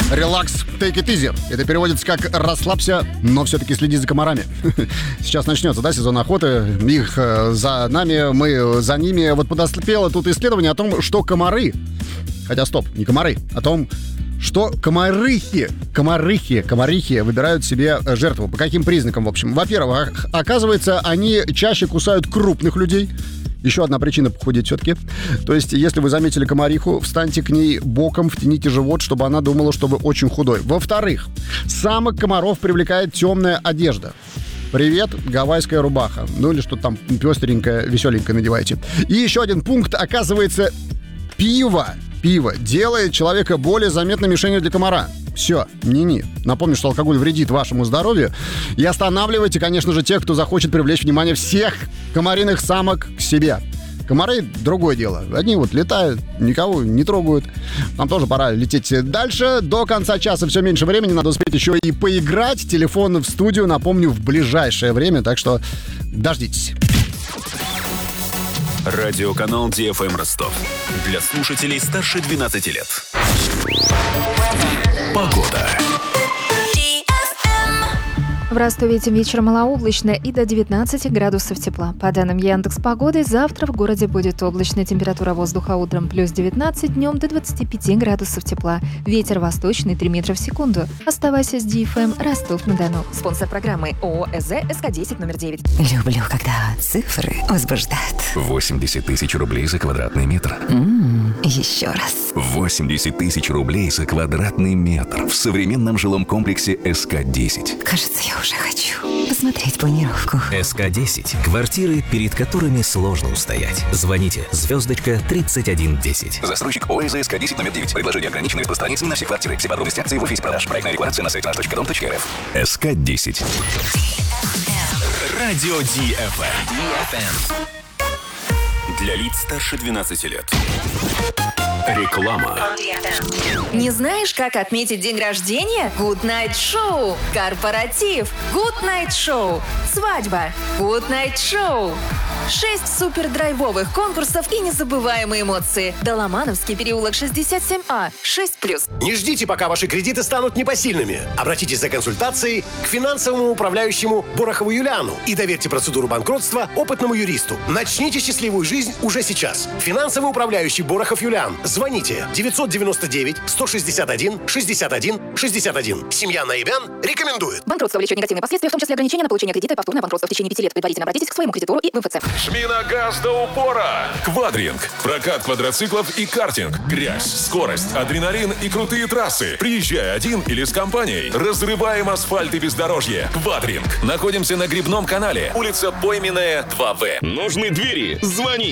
Relax, take it easy. Это переводится как «расслабься, но все-таки следи за комарами». Сейчас начнется, да, сезон охоты. Их за нами, мы за ними. Вот подоспело тут исследование о том, что комары... Хотя стоп, не комары, о том, что комарихи выбирают себе жертву. По каким признакам, в общем? Во-первых, оказывается, они чаще кусают крупных людей. Еще одна причина похудеть все-таки. То есть, если вы заметили комариху, встаньте к ней боком, втяните живот, чтобы она думала, что вы очень худой. Во-вторых, самок комаров привлекает темная одежда. Привет, гавайская рубаха. Ну или что-то там пестренькое, веселенькое надевайте. И еще один пункт, оказывается, пиво делает человека более заметной мишенью для комара. Все, не-не. Напомню, что алкоголь вредит вашему здоровью. И останавливайте, конечно же, тех, кто захочет привлечь внимание всех комариных самок к себе. Комары — другое дело. Одни вот летают, никого не трогают. Нам тоже пора лететь дальше. До конца часа все меньше времени. Надо успеть еще и поиграть. Телефон в студию, напомню, в ближайшее время. Так что дождитесь. Радиоканал DFM Ростов. Для слушателей старше 12 лет. Погода. В Ростове этим вечером малооблачно и до 19 градусов тепла. По данным Яндекс.Погоды, завтра в городе будет облачная, температура воздуха утром плюс 19, днем до 25 градусов тепла. Ветер восточный 3 метра в секунду. Оставайся с DFM Ростов-на-Дону. Спонсор программы ООО СЗ СК-10 номер 9. Люблю, когда цифры возбуждают. 80 тысяч рублей за квадратный метр. Еще раз. 80 тысяч рублей за квадратный метр в современном жилом комплексе СК-10. Кажется, я уже хочу посмотреть планировку. СК-10. Квартиры, перед которыми сложно устоять. Звоните *3110. Застройщик ОСЗ СК-10 номер 9. Предложение ограничено распространяется не на все квартиры. Все подробности акции в офисе продаж. Проектная декларация на сайте nаш.дом.рф. СК-10. Радио DFM. Для лиц старше 12 лет. Реклама. Не знаешь, как отметить день рождения? Good Night Show. Корпоратив. Good Night Show. Свадьба. Good Night Show. 6 супердрайвовых конкурсов и незабываемые эмоции. Доломановский переулок 67А. 6+. Не ждите, пока ваши кредиты станут непосильными. Обратитесь за консультацией к финансовому управляющему Борохову Юлиану и доверьте процедуру банкротства опытному юристу. Начните счастливую жизнь уже сейчас. Финансовый управляющий Борохов Юлиан. Звоните 999-161-61-61. Семья Наибян рекомендует. Банкротство влечет негативные последствия, в том числе ограничения на получение кредита и повторное банкротство в течение 5 лет. Предварительно обратитесь к своему кредитору и в МФЦ. Жми на газ до упора! Квадринг. Прокат квадроциклов и картинг. Грязь, скорость, адреналин и крутые трассы. Приезжай один или с компанией. Разрываем асфальт и бездорожье. Квадринг. Находимся на Грибном канале. Улица Пойменная, 2В. Нужны двери? Звони.